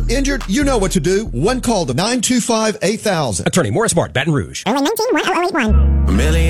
injured, you know what to do. One call to 925-8000. Attorney Morris Mart, Baton Rouge. 019-1081.